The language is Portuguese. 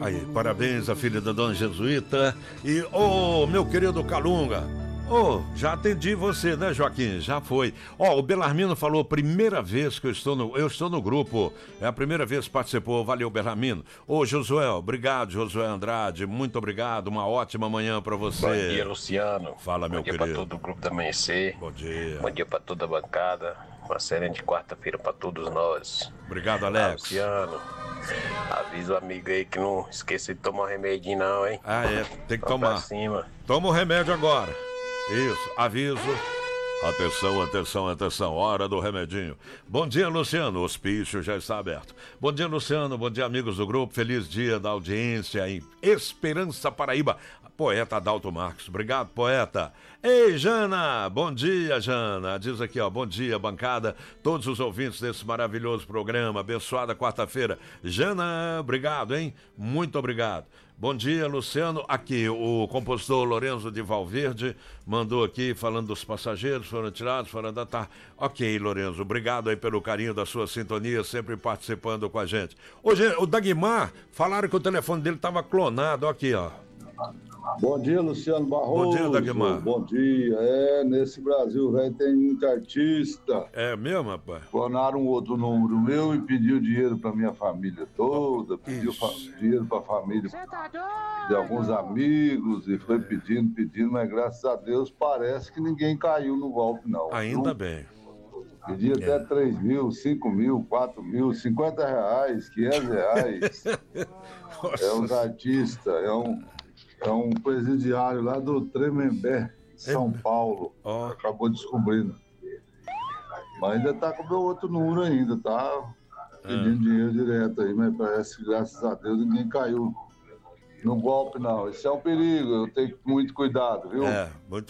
Aí, parabéns à filha da dona Jesuíta. E, meu querido Calunga. Já atendi você, né, Joaquim? Já foi. O Belarmino falou, primeira vez que eu estou no grupo. É a primeira vez que participou. Valeu, Belarmino. Josué, obrigado, Josué Andrade. Muito obrigado. Uma ótima manhã pra você. Bom dia, Luciano. Fala, meu querido. Bom dia pra todo o grupo da Amanhecer. Bom dia. Bom dia pra toda a bancada. Uma excelente quarta-feira pra todos nós. Obrigado, Alex. Luciano, avisa o amigo aí que não esqueça de tomar um remedinho não, hein? Tem que Vamos tomar. pra cima. Toma o remédio agora. Isso, aviso. Atenção, hora do remedinho. Bom dia, Luciano, o hospício já está aberto. Bom dia, Luciano, bom dia, amigos do grupo. Feliz dia da audiência em Esperança, Paraíba. Poeta Adalto Marques, obrigado, poeta. Ei, Jana, bom dia, Jana. Diz aqui, bom dia, bancada, todos os ouvintes desse maravilhoso programa, abençoada quarta-feira. Jana, obrigado, hein? Muito obrigado. Bom dia, Luciano. Aqui, o compositor Lorenzo de Valverde mandou aqui, falando dos passageiros, foram tirados, foram andar, tá. Ok, Lorenzo, obrigado aí pelo carinho da sua sintonia, sempre participando com a gente. Hoje, o Dagmar, falaram que o telefone dele estava clonado, aqui, ó. Bom dia, Luciano Barroso. Bom dia, Dagmar. Bom dia. Nesse Brasil, velho, tem muito artista. É mesmo, rapaz? Clonaram um outro número meu e pediu dinheiro pra minha família toda, pediu dinheiro pra família de alguns amigos e foi pedindo, mas graças a Deus parece que ninguém caiu no golpe, não. Ainda bem. Pedi até 3 mil, 5 mil, 4 mil, 50 reais, 500 reais. É uns artistas, é um presidiário lá do Tremembé, São Paulo. Acabou descobrindo. Mas ainda tá com o meu outro número ainda, tá pedindo dinheiro direto aí, mas parece que, graças a Deus, ninguém caiu no golpe, não. Isso é um perigo, eu tenho muito cuidado, viu? Muito